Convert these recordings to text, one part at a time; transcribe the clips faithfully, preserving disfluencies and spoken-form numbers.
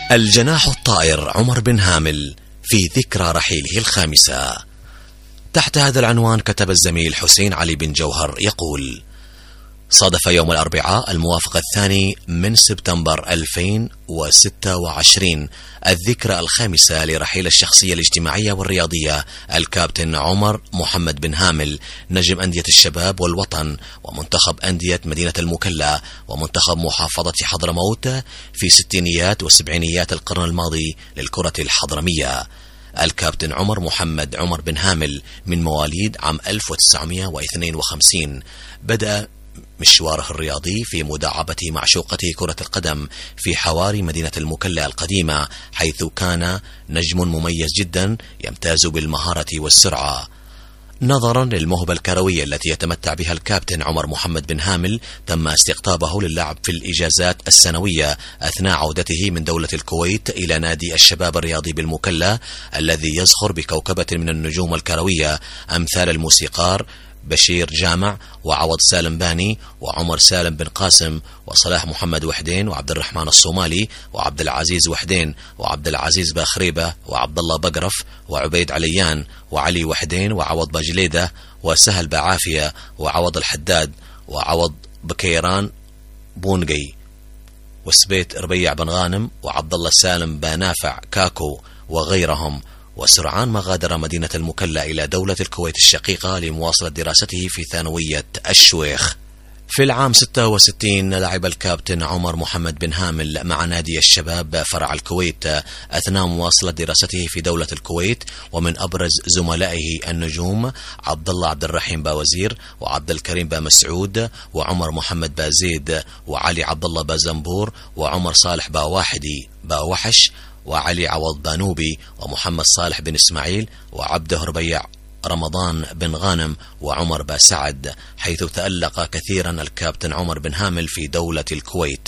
الجناح الطائر عمر بن هامل في ذكرى رحيله الخامسة. تحت هذا العنوان كتب الزميل حسين علي بن جوهر يقول: صادف يوم الأربعاء الموافق الثاني من سبتمبر ألفين وستة وعشرين الذكرى الخامسة لرحيل الشخصية الاجتماعية والرياضية الكابتن عمر محمد بن هامل، نجم أندية الشباب والوطن ومنتخب أندية مدينة المكلا ومنتخب محافظة حضرموت في ستينيات وسبعينيات القرن الماضي للكرة الحضرمية. الكابتن عمر محمد عمر بن هامل من مواليد عام ألف وتسعمائة واثنين وخمسين، بدأ مشواره الرياضي في مداعبة معشوقته كرة القدم في حواري مدينة المكلا القديمة، حيث كان نجم مميز جدا يمتاز بالمهارة والسرعة. نظرا للموهبة الكروية التي يتمتع بها الكابتن عمر محمد بن هامل، تم استقطابه للعب في الإجازات السنوية أثناء عودته من دولة الكويت إلى نادي الشباب الرياضي بالمكلا، الذي يزخر بكوكبة من النجوم الكروية أمثال الموسيقار بشير جامع وعوض سالم باني وعمر سالم بن قاسم وصلاح محمد وحدين وعبد الرحمن الصومالي وعبد العزيز وحدين وعبد العزيز باخريبة وعبد الله بقرف وعبيد عليان وعلي وحدين وعوض باجليدة وسهل بعافية وعوض الحداد وعوض بكيران بونقي وسبيت ربيع بن غانم وعبد الله سالم بنافع كاكو وغيرهم. وسرعان ما غادر مدينة المكلا إلى دولة الكويت الشقيقة لمواصلة دراسته في ثانوية الشويخ. في العام ستة وستين لعب الكابتن عمر محمد بن هامل مع نادي الشباب فرع الكويت أثناء مواصلة دراسته في دولة الكويت، ومن أبرز زملائه النجوم عبد الله عبد الرحيم باوزير وعبد الكريم بامسعود وعمر محمد بازيد وعلي عبد الله بازنبور وعمر صالح باواحدي باوحش وعلي عوض بانوبي ومحمد صالح بن إسماعيل وعبده ربيع رمضان بن غانم وعمر باسعد، حيث تألق كثيرا الكابتن عمر بن هامل في دولة الكويت.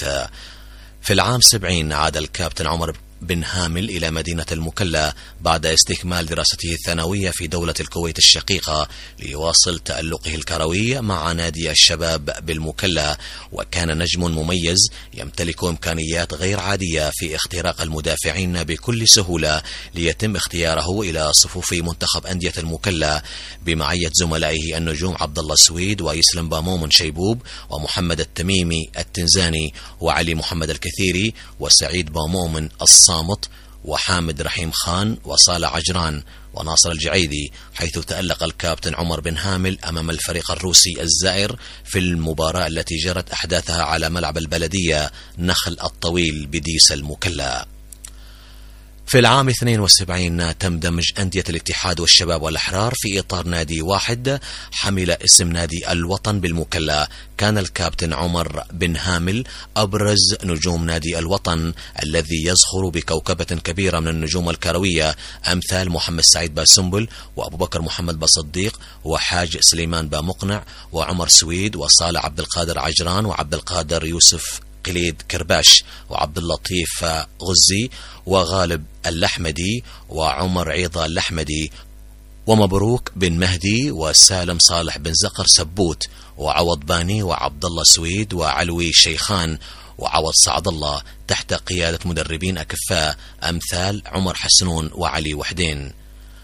في العام سبعين عاد الكابتن عمر بن هامل إلى مدينة المكلا بعد استكمال دراسته الثانوية في دولة الكويت الشقيقة ليواصل تألقه الكروي مع نادي الشباب بالمكلا، وكان نجم مميز يمتلك إمكانيات غير عادية في اختراق المدافعين بكل سهولة، ليتم اختياره إلى صفوف منتخب أندية المكلا بمعية زملائه النجوم عبد الله سويد ويسلم بامومن شيبوب ومحمد التميمي التنزاني وعلي محمد الكثيري وسعيد بامومن الصامت وحامد رحيم خان وصالح عجران وناصر الجعيدي، حيث تألق الكابتن عمر بن هامل أمام الفريق الروسي الزائر في المباراة التي جرت أحداثها على ملعب البلدية نخل الطويل بديس المكلا. في العام اثنين وسبعين تم دمج أندية الاتحاد والشباب والأحرار في إطار نادي واحد حمل اسم نادي الوطن بالمكلا. كان الكابتن عمر بن هامل أبرز نجوم نادي الوطن الذي يزخر بكوكبة كبيرة من النجوم الكروية أمثال محمد سعيد باسنبل وأبو بكر محمد بصديق وحاج سليمان بامقنع وعمر سويد وصالح عبد القادر عجران وعبد القادر يوسف قليد كرباش وعبد اللطيف غزي وغالب اللحمدي وعمر عيضة اللحمدي ومبروك بن مهدي وسالم صالح بن زقر سبوت وعوض باني وعبد الله سويد وعلوي شيخان وعوض سعد الله، تحت قيادة مدربين أكفاء أمثال عمر حسنون وعلي وحدين.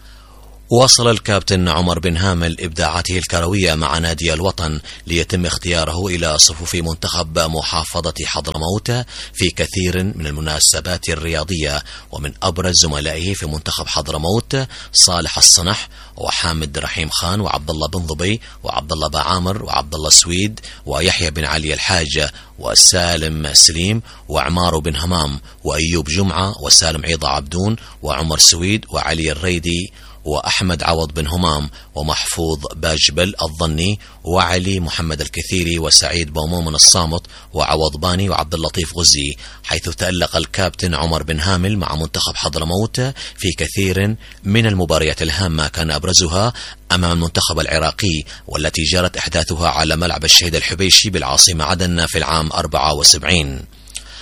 وصل الكابتن عمر بن هامل إبداعاته الكروية مع نادي الوطن ليتم اختياره إلى صفوف منتخب محافظة حضرموت في كثير من المناسبات الرياضية، ومن أبرز زملائه في منتخب حضرموت صالح الصنح وحامد رحيم خان وعبد الله بن ضبي وعبد الله بعامر وعبد الله سويد ويحيى بن علي الحاج وسالم سليم وعمار بن همام وأيوب جمعة وسالم عيضة عبدون وعمر سويد وعلي الريدي وأحمد عوض بن همام ومحفوظ باجبل الظني وعلي محمد الكثيري وسعيد بامومن الصامت وعوض باني وعبد اللطيف غزي، حيث تألق الكابتن عمر بن هامل مع منتخب حضرموت في كثير من المباريات الهامة، كان أبرزها أمام المنتخب العراقي والتي جرت أحداثها على ملعب الشهيد الحبيشي بالعاصمة عدن في العام أربعة وسبعين.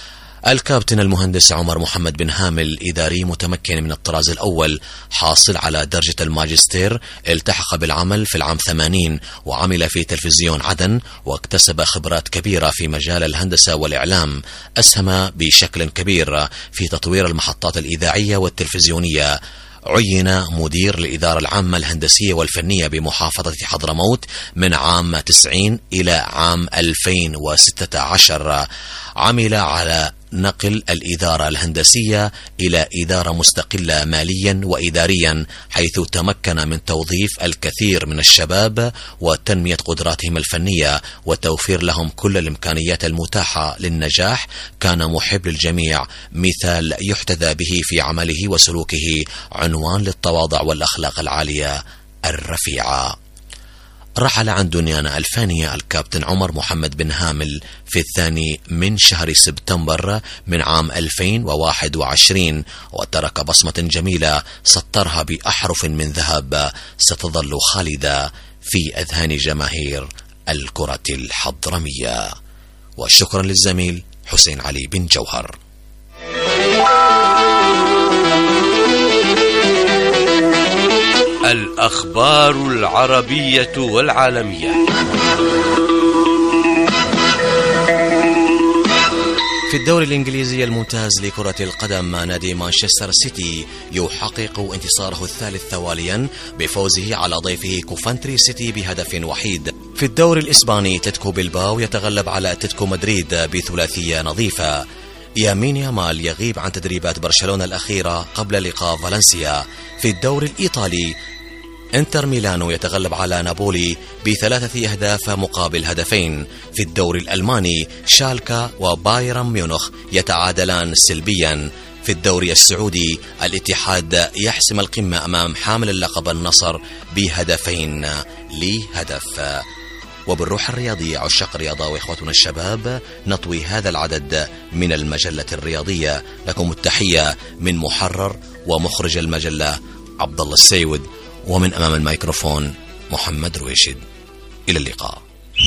الكابتن المهندس عمر محمد بن هامل إداري متمكن من الطراز الأول، حاصل على درجة الماجستير، التحق بالعمل في العام ثمانين وعمل في تلفزيون عدن، واكتسب خبرات كبيرة في مجال الهندسة والإعلام. أسهم بشكل كبير في تطوير المحطات الإذاعية والتلفزيونية. عين مدير الإدارة العامة الهندسية والفنية بمحافظة حضرموت من عام تسعين إلى عام ألفين وستة عشر. عمل على نقل الإدارة الهندسية إلى إدارة مستقلة ماليا وإداريا، حيث تمكن من توظيف الكثير من الشباب وتنمية قدراتهم الفنية وتوفير لهم كل الإمكانيات المتاحة للنجاح. كان محب للجميع، مثال يحتذى به في عمله وسلوكه، عنوان للتواضع والأخلاق العالية الرفيعة. رحل عن دنيانا الفانية الكابتن عمر محمد بن هامل في الثاني من شهر سبتمبر من عام ألفين وواحد وعشرين، وترك بصمة جميلة سطرها بأحرف من ذهب ستظل خالدة في أذهان جماهير الكرة الحضرمية. وشكرا للزميل حسين علي بن جوهر. الأخبار العربية والعالمية. في الدوري الإنجليزي الممتاز لكرة القدم، نادي مانشستر سيتي يحقق انتصاره الثالث تواليا بفوزه على ضيفه كوفنتري سيتي بهدف وحيد. في الدوري الإسباني، تتكو بلباو يتغلب على اتلتيكو مدريد بثلاثية نظيفة. يامين يامال يغيب عن تدريبات برشلونة الأخيرة قبل لقاء فالنسيا. في الدوري الإيطالي، انتر ميلانو يتغلب على نابولي بثلاثة أهداف مقابل هدفين. في الدوري الألماني، شالكا وبايرن ميونخ يتعادلان سلبيا. في الدوري السعودي، الاتحاد يحسم القمة أمام حامل اللقب النصر بهدفين لهدف. وبالروح الرياضية، عشاق الرياضة وإخوتنا الشباب، نطوي هذا العدد من المجلة الرياضية. لكم التحية من محرر ومخرج المجلة عبد الله السيود، ومن أمام الميكروفون محمد رويشد. إلى اللقاء.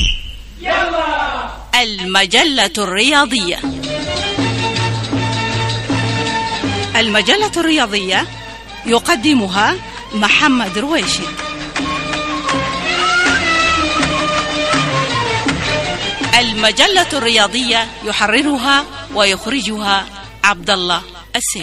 المجلة الرياضية. المجلة الرياضية يقدمها محمد رويشد. المجلة الرياضية يحررها ويخرجها عبد الله السيد.